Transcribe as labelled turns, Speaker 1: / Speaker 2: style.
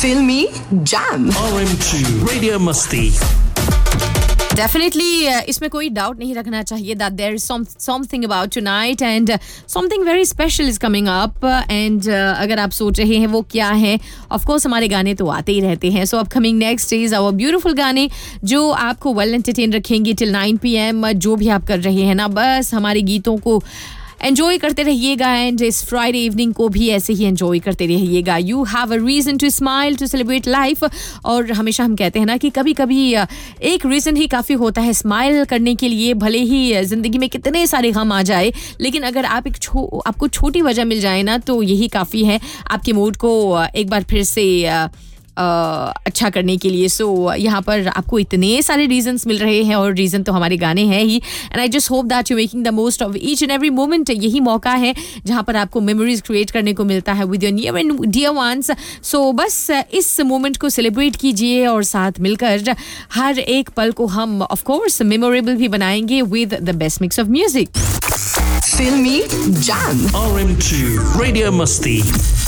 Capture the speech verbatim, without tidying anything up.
Speaker 1: Filmy Jam.
Speaker 2: R M two Radio Masti.
Speaker 3: Definitely इसमें कोई doubt नहीं रखना चाहिए that there is something about tonight and something very special is coming up and अगर आप सोच रहे हैं वो क्या है, ऑफ कोर्स हमारे गाने तो आते ही रहते हैं. सो upcoming next is our beautiful गाने जो आपको वेल एंटरटेन रखेंगे टिल नाइन पी एम. जो भी आप कर रहे हैं ना, बस हमारे गीतों को एंजॉय करते रहिएगा एंड इस फ्राइडे इवनिंग को भी ऐसे ही एंजॉय करते रहिएगा. You have a reason to smile, to celebrate life. और हमेशा हम कहते हैं ना कि कभी कभी एक रीज़न ही काफ़ी होता है स्माइल करने के लिए. भले ही ज़िंदगी में कितने सारे गम आ जाए, लेकिन अगर आप एक छो आपको छोटी वजह मिल जाए ना, तो यही काफ़ी है आपके मूड को एक बार फिर से Uh, अच्छा करने के लिए. सो so, यहाँ पर आपको इतने सारे रीजंस मिल रहे हैं और रीज़न तो हमारे गाने हैं ही. And I just hope that you making the most of each and every moment. यही मौका है जहाँ पर आपको मेमोरीज क्रिएट करने को मिलता है with your near and dear ones. सो बस इस मोमेंट को सेलिब्रेट कीजिए और साथ मिलकर हर एक पल को हम ऑफ कोर्स मेमोरेबल भी बनाएंगे with the best mix of music.
Speaker 1: Filmy Jam.
Speaker 2: R M two Radio Masti.